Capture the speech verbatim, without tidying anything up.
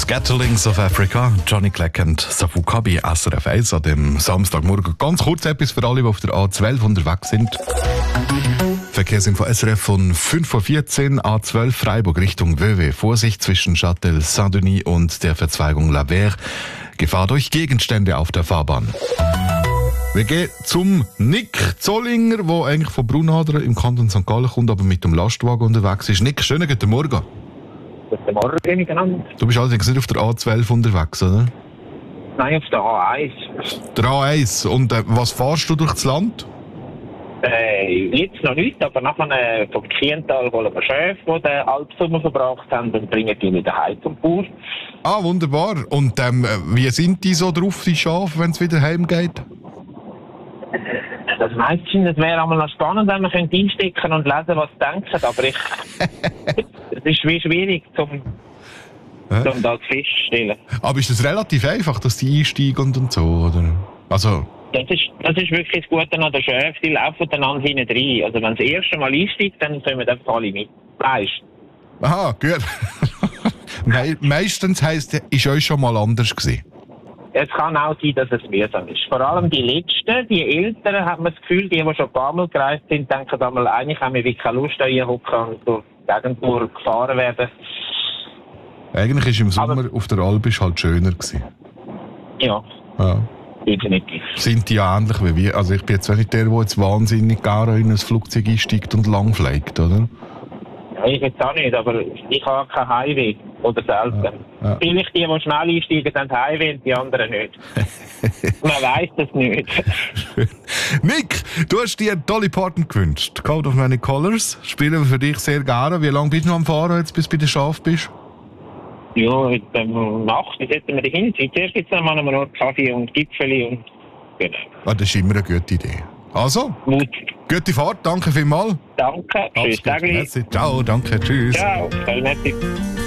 Scatterlings of Africa, Johnny Clegg und Safu Kabi, S R F eins an dem Samstagmorgen. Ganz kurz etwas für alle, die auf der A zwölf unterwegs sind. Verkehrsinfo S R F von fünf vor vierzehn, A zwölf Freiburg Richtung Vevey. Vorsicht zwischen Châtel Saint-Denis und der Verzweigung La Verre. Gefahr durch Gegenstände auf der Fahrbahn. Wir gehen zum Nick Zollinger, der eigentlich von Brunadern im Kanton Sankt Gallen kommt, aber mit dem Lastwagen unterwegs ist. Nick, schönen guten Morgen. Guten Morgen miteinander. Du bist allerdings nicht auf der A zwölf unterwegs, oder? Nein, auf der A eins. Der A eins. Und äh, was fahrst du durch das Land? Äh, jetzt noch nicht, aber nachher äh, vom Kiental holen wir Schäfe, die den Alpsommer verbracht haben, und bringen die wieder heim zum Bauer. Ah, wunderbar. Und ähm, wie sind die so drauf, die Schafe, wenn es wieder heimgeht? Das meistens, das wäre einmal noch spannend, wenn man einstecken und lesen, was sie denken, aber ich, es ist wie schwierig, zum, Hä? zum das feststellen. Aber ist das relativ einfach, dass die einsteigen und, und so, oder? Also... Das ist, das ist wirklich das Gute an den Schäfen, die laufen einander hinten rein. Also wenn das erste Mal einsteigt, dann kommen einfach alle mit. Weißt du? Aha, gut. Me- meistens heisst es, ist euch schon mal anders gewesen. Es kann auch sein, dass es mühsam ist. Vor allem die Letzten, die Älteren, hat man das Gefühl, die, die schon ein paar Mal gereist sind, denken einmal, eigentlich haben wir wirklich keine Lust, da hinhocken und durch die Gegend gefahren werden. Eigentlich war im Sommer Aber auf der Alp halt schöner gewesen. Ja. Ja. Definitiv. Sind die ja ähnlich wie wir? Also ich bin jetzt auch nicht der, der jetzt wahnsinnig gerne in ein Flugzeug einsteigt und lang fliegt, oder? Ja, ich jetzt auch nicht, aber ich habe kein Heimweh. Oder selten. Ja, ja. Vielleicht die, die schnell einsteigen, haben Heimweh und die anderen nicht. Man weiss das nicht. Nick, du hast dir einen Dolly Parton gewünscht. Code of Many Colors. Spielen wir für dich sehr gerne. Wie lange bist du noch am Fahren, jetzt, bis du bei den Schafen bist? Ja, heute um acht setzen wir die hin. Zuerst gibt es noch mal Kaffee und Gipfeli und genau. Ah, das ist immer eine gute Idee. Also, Mut. Gute Fahrt, danke vielmals. Danke, tschüss. Ciao, danke, tschüss. Ciao, voll nett.